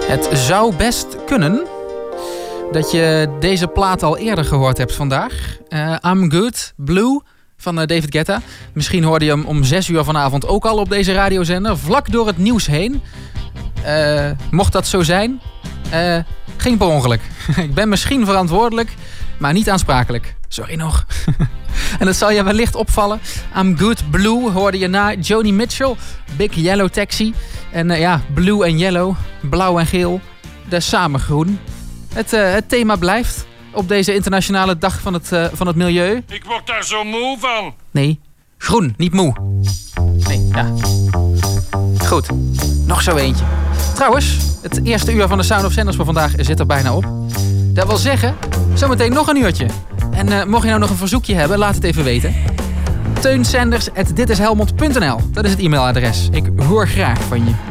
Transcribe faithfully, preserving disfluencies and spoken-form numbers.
Het zou best kunnen dat je deze plaat al eerder gehoord hebt vandaag. Uh, I'm Good, Blue van uh, David Guetta. Misschien hoorde je hem om zes uur vanavond ook al op deze radiozender. Vlak door het nieuws heen. Uh, mocht dat zo zijn, uh, geen per ongeluk. Ik ben misschien verantwoordelijk, maar niet aansprakelijk. Sorry nog. En dat zal je wellicht opvallen. I'm Good, Blue hoorde je na Joni Mitchell. Big Yellow Taxi. En uh, ja, blue en yellow, blauw en geel, de samen groen. Het, uh, het thema blijft op deze internationale dag van het, uh, van het milieu. Ik word daar zo moe van. Nee, groen, niet moe. Nee, ja. Goed, nog zo eentje. Trouwens, het eerste uur van de Sound of Sanders voor vandaag zit er bijna op. Dat wil zeggen, zometeen nog een uurtje. En uh, mocht je nou nog een verzoekje hebben, laat het even weten. teun sanders at ditishelmond punt n l. Dat is het e-mailadres. Ik hoor graag van je.